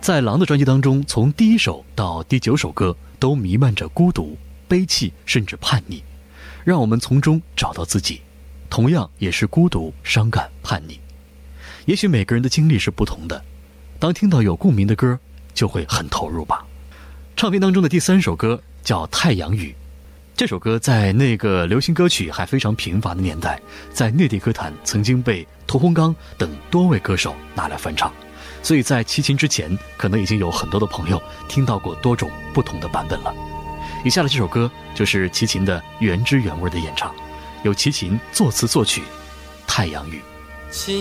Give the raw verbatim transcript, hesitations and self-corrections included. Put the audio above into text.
在狼的专辑当中，从第一首到第九首歌都弥漫着孤独、悲戚，甚至叛逆，让我们从中找到自己，同样也是孤独、伤感、叛逆。也许每个人的经历是不同的，当听到有共鸣的歌，就会很投入吧。唱片当中的第三首歌叫《太阳雨》，这首歌在那个流行歌曲还非常贫乏的年代，在内地歌坛曾经被屠洪刚等多位歌手拿来翻唱，所以在齐秦之前，可能已经有很多的朋友听到过多种不同的版本了。以下的这首歌就是齐秦的原汁原味的演唱，由齐秦作词作曲《太阳雨》。 清